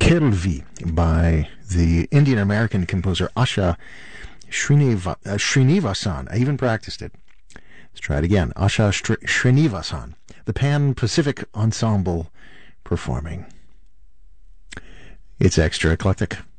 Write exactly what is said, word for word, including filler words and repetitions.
Kerlvi by the Indian-American composer Asha Srineva, uh, Srinivasan. I even practiced it. Let's try it again. Asha Sri- Srinivasan, the Pan-Pacific Ensemble performing. It's extra eclectic.